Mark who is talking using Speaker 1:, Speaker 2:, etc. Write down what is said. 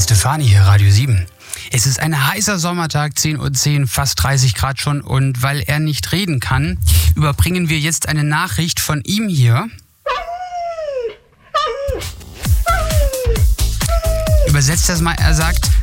Speaker 1: Stefani hier, Radio 7. Es ist ein heißer Sommertag, 10:10 Uhr, fast 30 Grad schon. Und weil er nicht reden kann, überbringen wir jetzt eine Nachricht von ihm hier. Übersetzt das mal, er sagt: